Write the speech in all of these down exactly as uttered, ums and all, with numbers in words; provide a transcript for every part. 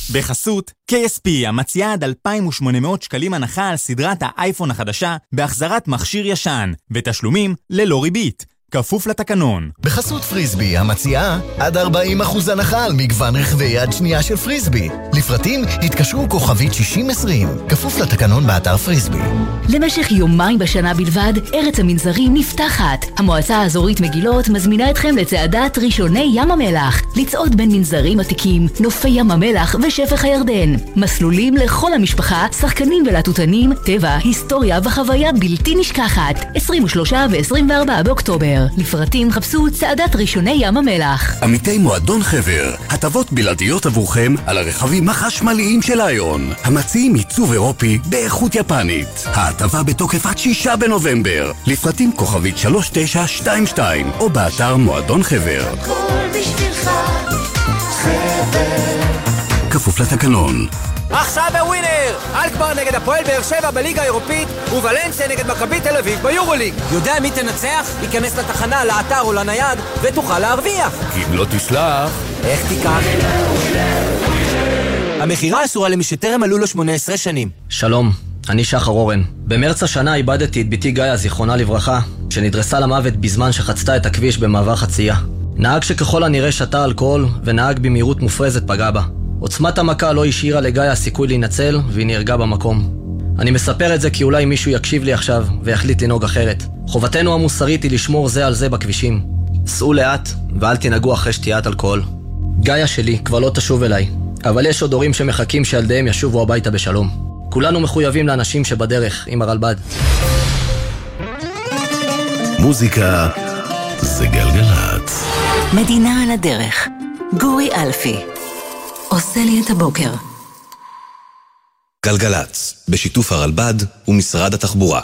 בחסות, קיי אס פי המציעה עד אלפיים ושמונה מאות שקלים הנחה על סדרת האייפון החדשה בהחזרת מכשיר ישן ותשלומים ללא ריבית. כפוף לתקנון. בחסות פריסבי המציעה עד ארבעים אחוז הנחה על מגוון רכבי יד שנייה של פריסבי. לפרטים התקשרו כוכבית שישים עשרים. כפוף לתקנון באתר פריסבי. למשך יומיים בשנה בלבד, ארץ המנזרים נפתחת. המועצה האזורית מגילות מזמינה אתכם לצעדת ראשוני ים המלח. לצעוד בין מנזרים עתיקים, נופי ים המלח ושפך הירדן. מסלולים לכל המשפחה, שחקנים ולטוטנים, טבע, היסטוריה וחוויה בלתי נשכחת. עשרים ושלושה ועשרים וארבעה באוקטובר. לפרטים חפשו צעדת ראשוני ים המלח. עמיתי מועדון חבר, הטבות בלעדיות עבורכם על הרכבים החשמליים של איון, המציעים עיצוב אירופי באיכות יפנית. ההטבה בתוקף עד שישה בנובמבר. לפרטים כוכבית שלוש תשע שתיים שתיים או באתר מועדון חבר. הכל בשבילך חבר. כפוף לתקנון. עכשיו בווינר! אלקמר נגד הפועל באר שבע בליגה האירופית וולנסיה נגד מכבי תל אביב ביורוליג. יודע מי תנצח? ייכנס לתחנה, לאתר או לנייד ותוכל להרוויח. כי אם לא תשלח... איך תיקח? המחירה אסורה למי שטרם מלאו לו שמונה עשרה שנים. שלום, אני שחר אורן. במרץ השנה איבדתי את ביתי גאיה, זיכרונה לברכה, שנדרסה למוות בזמן שחצתה את הכביש במעבר חצייה. נהג שככל הנראה שתה אלכוהול ונהג במהירות מופרזת פגע בה. עוצמת המכה לא השאירה לגאיה סיכוי להינצל והיא נהרגה במקום. אני מספר את זה כי אולי מישהו יקשיב לי עכשיו ויחליט לנהוג אחרת. חובתנו המוסרית היא לשמור זה על זה בכבישים. סעו לאט ואל תנהגו אחרי שתיית אלכוהול. גאיה שלי כבר לא תשוב אליי, אבל יש עוד הורים שמחכים שילדיהם ישובו הביתה בשלום. כולנו מחויבים לאנשים שבדרך עם הרלב"ד. מוזיקה זה גלגלת. מדינה על הדרך. גורי אלפי עושה לי את הבוקר. גלגלץ, בשיתוף הרלב"ד ומשרד התחבורה.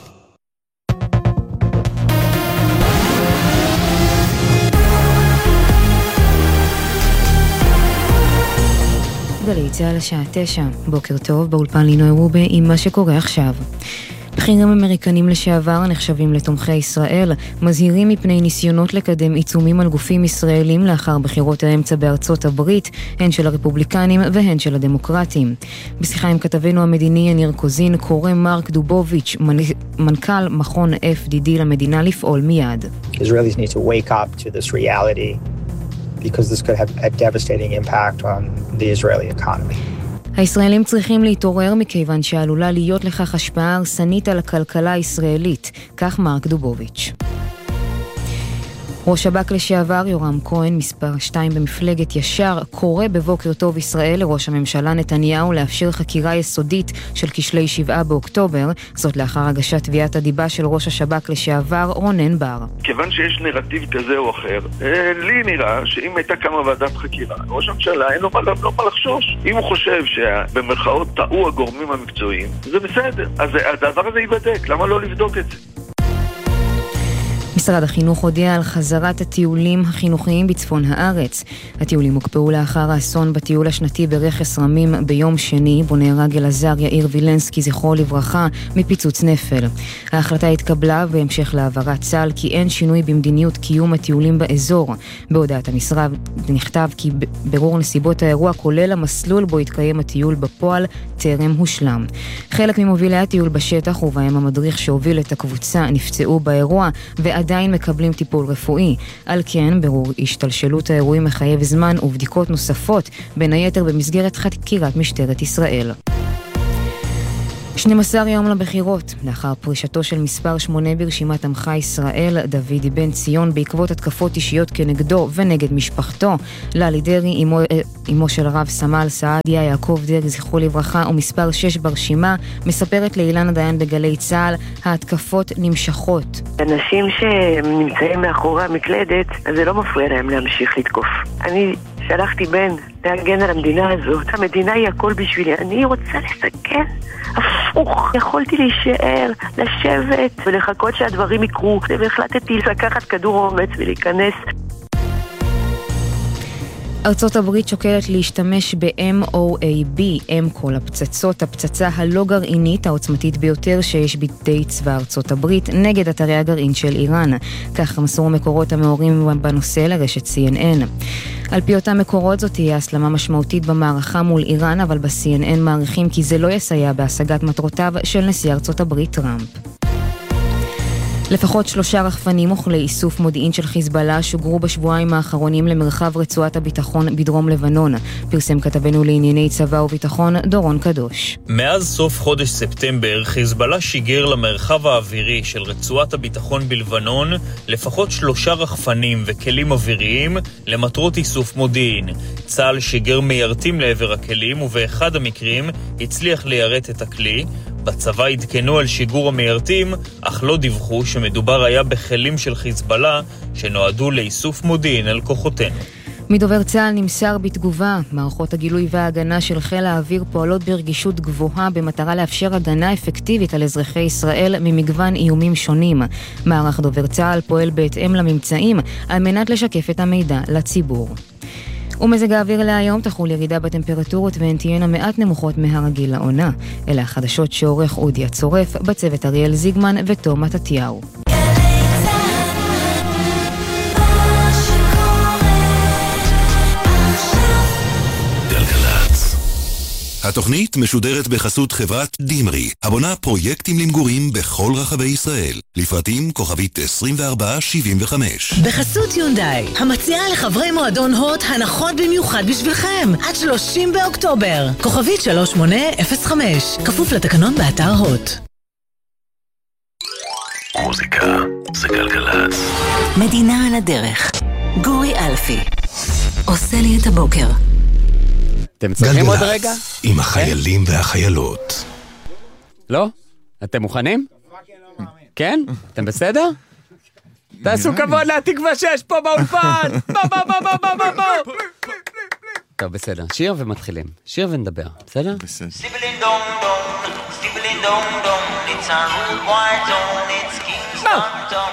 גלי צהל השעה תשע. בוקר טוב, באולפן לינוי רובה עם מה שקורה עכשיו. בכירים אמריקנים לשעבר הנחשבים לתומכי ישראל מזהירים מפני ניסיונות לקדם עיצומים על גופים ישראלים לאחר בחירות האמצע בארצות הברית, הן של הרפובליקנים והן של הדמוקרטים. בשיחה עם כתבנו המדיני יניר קוזין קורא מרק דובוביץ', מנכ"ל מכון אף די די למדינה, לפעול מיד. Israelis need to wake up to this reality because this could have a devastating impact on the Israeli economy. הישראלים צריכים להתעורר מכיוון שעלולה להיות לכך השפעה הרסנית על הכלכלה הישראלית, כך מרק דובוביץ'. ראש שב"כ לשעבר יורם כהן, מספר שתיים במפלגת ישר, קורא בבוקר טוב ישראל לראש הממשלה נתניהו לאפשר חקירה יסודית של כשלי שבעה באוקטובר, זאת לאחר הגשת תביעת הדיבה של ראש השב"כ לשעבר רונן בר. כיוון שיש נרטיב כזה או אחר, לי נראה שאם הייתה כמה ועדת חקירה, ראש הממשלה אין לו מה, לא מה לחשוש. אם הוא חושב שבמרכאות טעו הגורמים המקצועיים, זה בסדר. אז הדבר הזה ייבדק, למה לא לבדוק את זה? משרד החינוך הודיע על חזרת הטיולים החינוכיים בצפון הארץ. הטיולים הוקפאו לאחר האסון בטיול השנתי ברכס רמים ביום שני, בו נהרג אלעזר יאיר וילנסקי זכרו לברכה מפיצוץ נפל. ההחלטה התקבלה בהמשך להעברת צה"ל כי אין שינוי במדיניות קיום הטיולים באזור. בהודעת המשרד נכתב כי ברור נסיבות האירוע כולל המסלול בו התקיים הטיול בפועל טרם הושלם. חלק ממובילי הטיול בשטח ובהם המדריך שהוביל את הקבוצה נפצעו באירוע ועדיין מקבלים טיפול רפואי. על כן, ברור השתלשלות האירועים מחייב זמן ובדיקות נוספות, בין היתר במסגרת חקירת משטרת ישראל. שנים עשר יום לבחירות, לאחר פרישתו של מספר שמונה ברשימת עמך ישראל, דוד בן ציון, בעקבות התקפות אישיות כנגדו ונגד משפחתו, ללי דרי, אמו, אמו של הרב סמל סעדיה, יעקב דרי, זכרו לברכה, ומספר שש ברשימה, מספרת לאילנה דיין בגלי צהל, ההתקפות נמשכות. אנשים שנמצאים מאחורי המקלדת, אז זה לא מפריע להם להמשיך לתקוף. אני שלחתי בן להגן על המדינה הזאת. המדינה היא הכל בשבילי. אני רוצה לסכן. הפוך. יכולתי להישאר, לשבת ולחכות שהדברים יקרו. והחלטתי לקחת כדור אומץ ולהיכנס. ארצות הברית שוקלת להשתמש ב-אם או איי בי, אם כל הפצצות, הפצצה הלא גרעינית העוצמתית ביותר שיש בידי צבא ארצות הברית נגד אתרי הגרעין של איראן. כך מסרו מקורות המעורים בנושא לרשת סי אן אן. על פי אותם מקורות זאת תהיה הסלמה משמעותית במערכה מול איראן, אבל ב-סי אן אן מעריכים כי זה לא יסייע בהשגת מטרותיו של נשיא ארצות הברית טראמפ. לפחות שלושה רחפנים אוכלי איסוף מודיעין של חיזבאללה שוגרו בשבועיים האחרונים למרחב רצועת הביטחון בדרום לבנון. פרסם כתבנו לענייני צבא וביטחון דורון קדוש. מאז סוף חודש ספטמבר חיזבאללה שיגר למרחב האווירי של רצועת הביטחון בלבנון לפחות שלושה רחפנים וכלים אוויריים למטרות איסוף מודיעין. צה"ל שיגר מיירטים לעבר הכלים ובאחד המקרים הצליח ליירט את הכלי. בצבא התקנו על שיגור המיירטים, אך לא דיווחו שמדובר היה בכלים של חיזבאללה שנועדו לאיסוף מודיעין על כוחותינו. מדובר צה"ל נמסר בתגובה, מערכות הגילוי וההגנה של חיל האוויר פועלות ברגישות גבוהה במטרה לאפשר הגנה אפקטיבית על אזרחי ישראל ממגוון איומים שונים. מערך דובר צה"ל פועל בהתאם לממצאים על מנת לשקף את המידע לציבור. ומזג האוויר להיום תחול ירידה בטמפרטורות והן תהיינה מעט נמוכות מהרגיל לעונה. אלה החדשות שעורך אודי הצורף, בצוות אריאל זיגמן ותום מתתיהו. התוכנית משודרת בחסות חברת דימרי, הבונה פרויקטים למגורים בכל רחבי ישראל. לפרטים כוכבית עשרים וארבע שבעים וחמש. בחסות יונדאי, המציעה לחברי מועדון הוט הנחות במיוחד בשבילכם, עד שלושים באוקטובר. כוכבית שלוש שמונה אפס חמש, כפוף לתקנון באתר הוט. מוזיקה זה גלגלצ. מדינה על הדרך. גורי אלפי. עושה לי את הבוקר. אתם צריכים עוד רגע? עם החיילים והחיילות. לא? אתם מוכנים? כן? אתם בסדר? תעשו כבוד לתקווה שש פה באולפן! בוא בוא בוא בוא בוא בוא בוא! טוב, בסדר. שיר ומתחילים. שיר ונדבר. בסדר? בסדר. Stibbling dong dong, stibbling dong dong, it's a rude war zone, it's Kingston town.